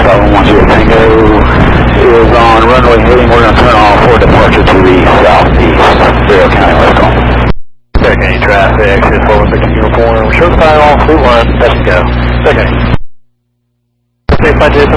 710 Tango is on runway heading. We're going to turn on for departure to the southeast. Vero County, let's go. Second traffic, 416 uniform. Show the fire on fleet line, let's go. Second. 6 I did